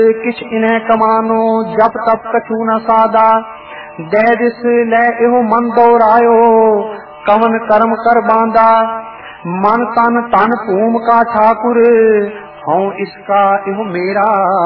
किछ इन्हें कमानो जब तब कछु न सादा। दे दिस ले एहो मन दौरायो कवन कर्म कर बांधा। मन तन तन भूम का ठाकुर हूँ इसका एहो मेरा।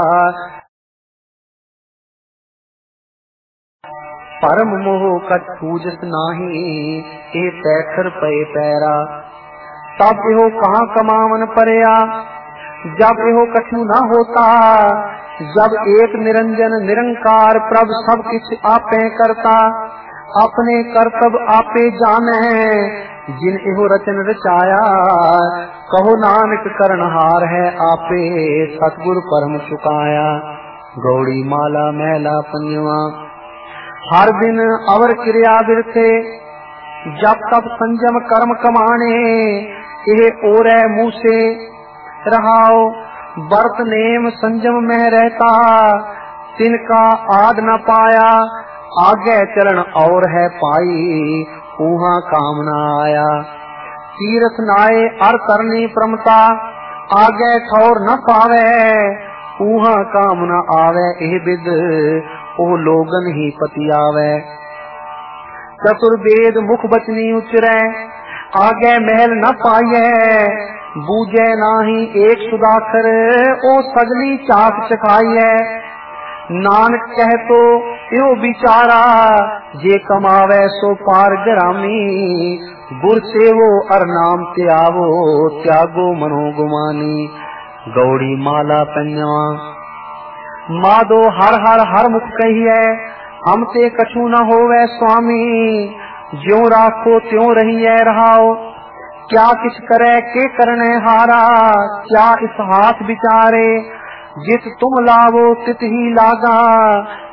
परम मोह कछ पूजत नाही ए पैखर पे पैरा। तब एहो कहाँ कमावन परया जब एहो कछु न होता। जब एक निरंजन निरंकार प्रभ सब किछ आपे करता। अपने कर्तव्य आपे जाने जिन एहो रचन रचाया। कहो नानक करनहार है आपे सतगुर परम चुकाया। गौड़ी माला मैला पंजवा। हर दिन अवर क्रिया बिरथे जब तब संयम कर्म कमाने। एह ओरै मुँह से रहाओ वर्त नेम संयम में रहता। तिनका आद न पाया आगे चरण और है पाई। ऊहा काम न आया तीर्थ नाये अर करनी प्रमता। आगे ठौर न पावे ऊहा काम न आवे। एह विद ओ लोगन ही पतियावे। चतुर्वेद मुख बचनी उचरै आगे महल न पाइए। बूझे नाही एक सुदाखर ओ सगली चाक चखाइए। नानक कह तो यो बिचारा जे कमावे सो पार ग्रामी। गुर सेवो अर नाम त्यावो त्यागो मनो गुमानी। गौड़ी माला पंजवा। माधो हर हर हर मुख कहिए हम ते कछु न होवे स्वामी। ज्यों राखो त्यों रहिए रहाओ। क्या किछ करे के करने हारा। क्या इस हाथ बिचारे जित तुम लावो तित ही लागा।